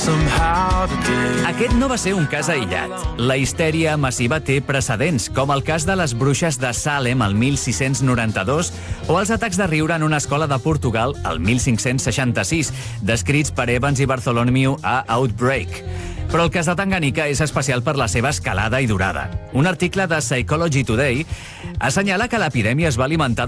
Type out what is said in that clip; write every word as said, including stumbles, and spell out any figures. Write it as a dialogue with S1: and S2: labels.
S1: Aquest no va ser un cas aïllat. La histèria massiva té precedents, com el cas de les bruixes de Salem el mil sis-cents noranta-dos o els atacs de riure en una escola de Portugal el mil cinc-cents seixanta-sis, descrits per Evans i Bartholomew a Outbreak. Però el cas de Tanganyika és especial per la seva escalada i durada. Un article de Psychology Today assenyala que l'epidèmia es va alimentar